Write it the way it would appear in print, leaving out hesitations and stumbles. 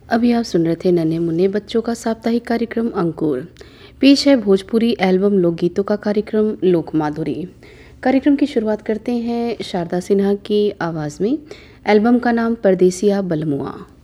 अभी आप सुन रहे थे नन्हे मुन्ने बच्चों का साप्ताहिक कार्यक्रम अंकुर। पेश है भोजपुरी एल्बम लोकगीतों का कार्यक्रम लोक माधुरी। कार्यक्रम की शुरुआत करते हैं शारदा सिन्हा की आवाज़ में। एल्बम का नाम परदेसिया बलमुआ।